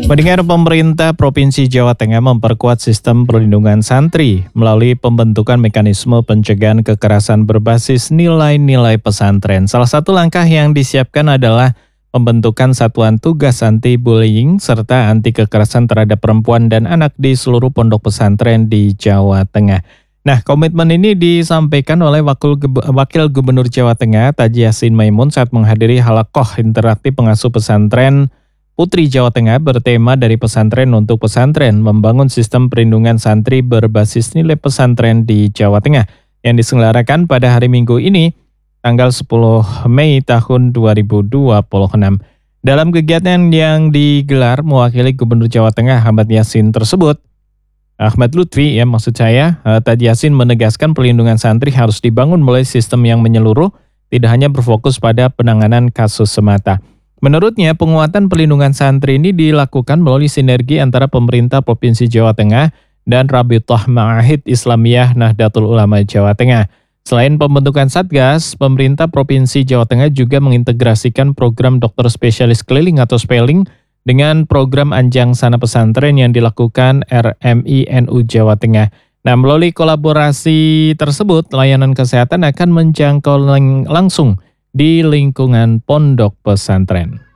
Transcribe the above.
Pendengar, pemerintah Provinsi Jawa Tengah memperkuat sistem perlindungan santri melalui pembentukan mekanisme pencegahan kekerasan berbasis nilai-nilai pesantren. Salah satu langkah yang disiapkan adalah pembentukan satuan tugas anti-bullying serta anti kekerasan terhadap perempuan dan anak di seluruh pondok pesantren di Jawa Tengah. Nah, komitmen ini disampaikan oleh Wakil Gubernur Jawa Tengah, Taji Yassin Maimun, saat menghadiri halakoh interaktif pengasuh pesantren Putri Jawa Tengah bertema dari pesantren untuk pesantren, membangun sistem perlindungan santri berbasis nilai pesantren di Jawa Tengah yang diselenggarakan pada hari Minggu ini, tanggal 10 Mei tahun 2026. Dalam kegiatan yang digelar mewakili Gubernur Jawa Tengah Ahmad Yassin tersebut, Ahmad Lutfi Taji Yassin menegaskan perlindungan santri harus dibangun melalui sistem yang menyeluruh, tidak hanya berfokus pada penanganan kasus semata. Menurutnya, penguatan perlindungan santri ini dilakukan melalui sinergi antara pemerintah Provinsi Jawa Tengah dan Rabithah Ma'ahid Islamiyah Nahdlatul Ulama Jawa Tengah. Selain pembentukan Satgas, pemerintah Provinsi Jawa Tengah juga mengintegrasikan program dokter spesialis keliling atau SPELING dengan program Anjang Sana Pesantren yang dilakukan RMI NU Jawa Tengah. Nah, melalui kolaborasi tersebut, layanan kesehatan akan menjangkau langsung di lingkungan pondok pesantren.